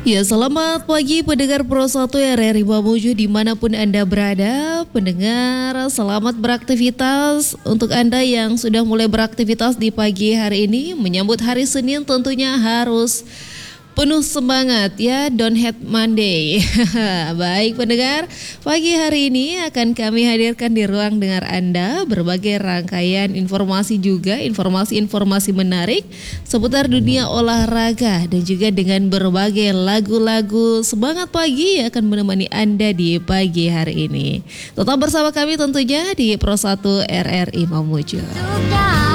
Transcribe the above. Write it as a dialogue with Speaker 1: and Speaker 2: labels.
Speaker 1: Ya, selamat pagi pendengar Pro 1 RRI Mamuju dimanapun Anda berada. Pendengar, selamat beraktivitas. Untuk Anda yang sudah mulai beraktivitas di pagi hari ini, menyambut hari Senin tentunya harus penuh semangat ya, don't hate Monday. Baik pendengar, pagi hari ini akan kami hadirkan di ruang dengar Anda berbagai rangkaian informasi juga, informasi-informasi menarik seputar dunia olahraga dan juga dengan berbagai lagu-lagu semangat pagi yang akan menemani Anda di pagi hari ini. Tetap bersama kami tentunya di Pro 1 RRI Mamuju.